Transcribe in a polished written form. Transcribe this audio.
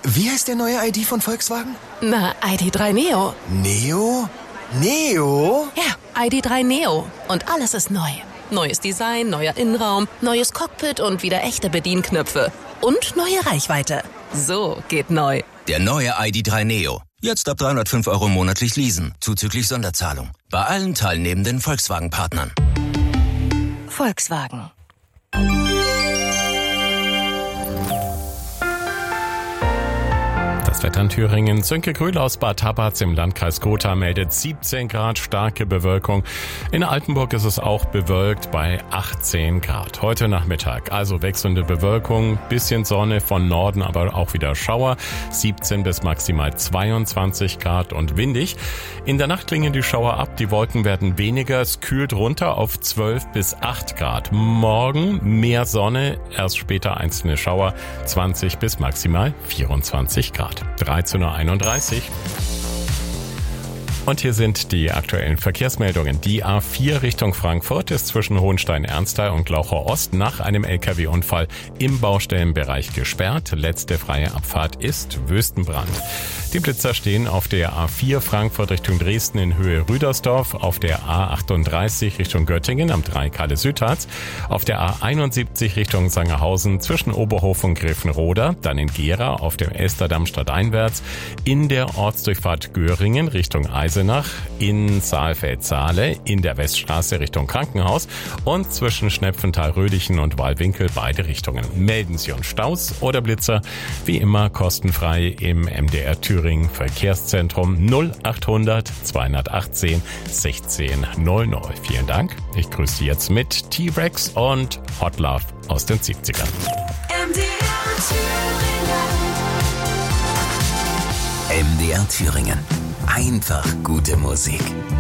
Wie heißt der neue ID von Volkswagen? Na, ID.3 Neo. Neo? Neo? Ja, ID.3 Neo. Und alles ist neu. Neues Design, neuer Innenraum, neues Cockpit und wieder echte Bedienknöpfe. Und neue Reichweite. So geht neu. Der neue ID.3 Neo. Jetzt ab 305 € monatlich leasen, zuzüglich Sonderzahlung. Bei allen teilnehmenden Volkswagen-Partnern. Volkswagen. Das Wetter in Thüringen. Sönke Grühl aus Bad Tabatz im Landkreis Gotha meldet 17 Grad, starke Bewölkung. In Altenburg ist es auch bewölkt bei 18 Grad. Heute Nachmittag also wechselnde Bewölkung, bisschen Sonne von Norden, aber auch wieder Schauer. 17 bis maximal 22 Grad und windig. In der Nacht klingen die Schauer ab, die Wolken werden weniger, es kühlt runter auf 12 bis 8 Grad. Morgen mehr Sonne, erst später einzelne Schauer, 20 bis maximal 24 Grad. 13:31 Uhr. Und hier sind die aktuellen Verkehrsmeldungen. Die A4 Richtung Frankfurt ist zwischen Hohenstein-Ernsthal und Glauchau Ost nach einem LKW-Unfall im Baustellenbereich gesperrt. Letzte freie Abfahrt ist Wüstenbrand. Die Blitzer stehen auf der A4 Frankfurt Richtung Dresden in Höhe Rüdersdorf, auf der A38 Richtung Göttingen am Dreikale-Südharz, auf der A71 Richtung Sangerhausen zwischen Oberhof und Gräfenroda, dann in Gera auf dem Elsterdamm stadteinwärts, in der Ortsdurchfahrt Göringen Richtung Eisenach, in Saalfeld-Saale, in der Weststraße Richtung Krankenhaus und zwischen Schnepfenthal-Rödichen und Wallwinkel beide Richtungen. Melden Sie uns Staus oder Blitzer, wie immer kostenfrei im MDR Thüringen Verkehrszentrum 0800 218 1600. Vielen Dank. Ich grüße Sie jetzt mit T-Rex und Hot Love aus den 70ern. MDR Thüringen. Einfach gute Musik.